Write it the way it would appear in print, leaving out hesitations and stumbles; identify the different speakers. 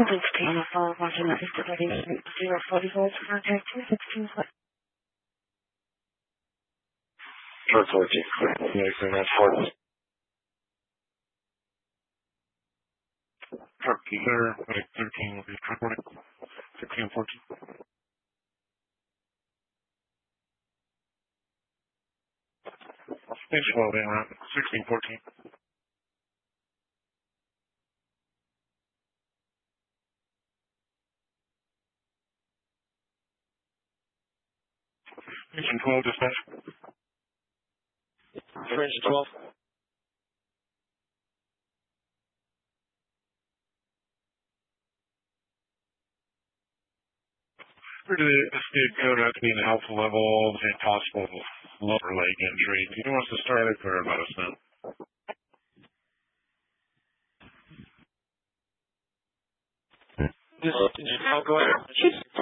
Speaker 1: Police team are following watching that listed ready 040 volts, contact 216 foot.
Speaker 2: Short 14. Yeah, so that's 40.
Speaker 3: Truck there, like 13 will be truck order. 16 14. Thanks for holding around 16 14. Engine 12 dispatch.
Speaker 2: Engine 12.
Speaker 3: For the escape code out to be in the alpha level and possible lower leg injury. Do you want us to start it or let us know?
Speaker 2: This engine 12, go ahead.